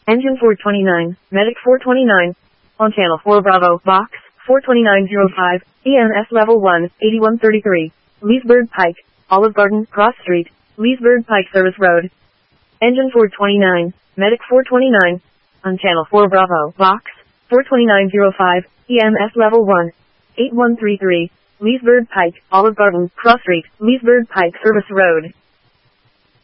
Engine 429, Medic 429. On Channel 4 Bravo, Box 42905, EMS Level 1, 8133. Leesburg Pike, Olive Garden, Cross Street, Leesburg Pike Service Road. Engine 429, Medic 429. On Channel 4 Bravo, Box 42905, EMS Level 1, 8133. Leesburg Pike, Olive Garden, Cross Street, Leesburg Pike Service Road.